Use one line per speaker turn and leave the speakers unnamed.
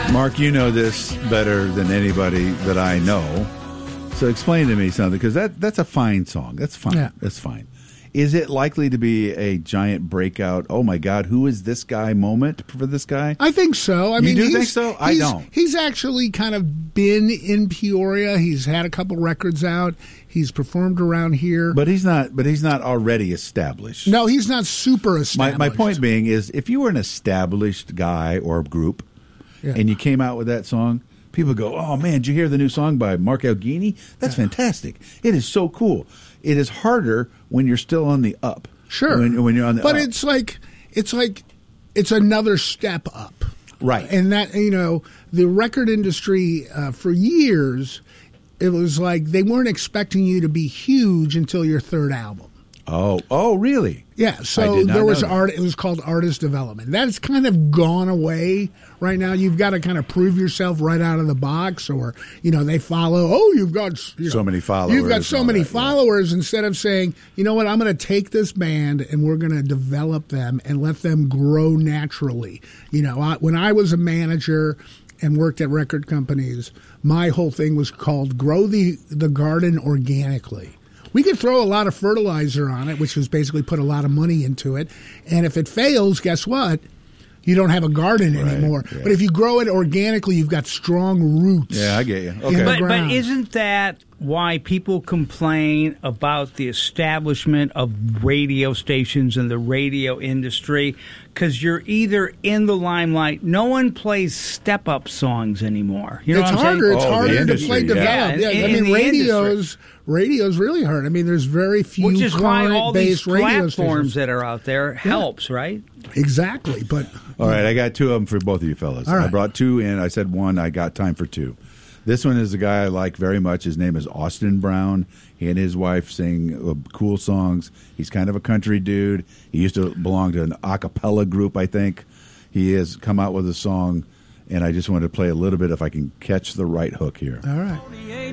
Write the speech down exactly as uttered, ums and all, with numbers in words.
Mark, you know this better than anybody that I know. So explain to me something, because that, that's a fine song. That's fine.
Yeah.
That's fine. Is it likely to be a giant breakout, oh my God, who is this guy moment for this guy?
I think so. I
You
mean,
do
he's,
think so? I
he's-
don't.
He's actually kind of been in Peoria. He's had a couple records out. He's performed around here.
But he's not. But he's not already established.
No, he's not super
My
established.
my point being is, if you were an established guy or group,
Yeah.
and you came out with that song, people go, "Oh man, did you hear the new song by Mark Elgini? That's
Yeah.
fantastic! It is so cool." It is harder when you're still on the up.
Sure.
When, when you're on the
but
up.
it's like it's like it's another step up.
Right.
And that, you know, the record industry uh, for years, it was like they weren't expecting you to be huge until your third album.
Oh, oh, really?
Yeah,
I
so
did not
there
know
was
that.
art. It was called artist development. That's kind of gone away right now. You've got to kind of prove yourself right out of the box, or you know they follow. Oh, you've got you know,
So many followers
You've got
and
so
all
many
that, yeah.
followers. Instead of saying, you know what, I'm going to take this band and we're going to develop them and let them grow naturally. You know, I, when I was a manager and worked at record companies, my whole thing was called "Grow the the Garden Organically." We could throw a lot of fertilizer on it, which was basically put a lot of money into it. And if it fails, guess what? You don't have a garden
Right,
anymore.
yeah.
But if you grow it organically, you've got strong roots.
Yeah, I get you.
in
Okay.
the
But,
ground.
but isn't that why people complain about the establishment of radio stations and the radio industry? Because you're either in the limelight. No one plays step-up songs anymore. You know
it's
what I'm
harder.
saying?
It's
Oh, the
harder to
industry,
play
yeah.
develop.
Yeah,
Yeah,
in-
I
in
mean,
the
radios. Radio's really hard. I mean, there's very few
Which is why all these
client-based radio
platforms
stations.
that are out there helps, right?
Exactly, but
All right, I got two of them for both of you fellas.
All
I
right.
brought two in. I said one. I got time for two. This one is a guy I like very much. His name is Austin Brown. He and his wife sing uh, cool songs. He's kind of a country dude. He used to belong to an a cappella group, I think. He has come out with a song, and I just wanted to play a little bit if I can catch the right hook here.
all right.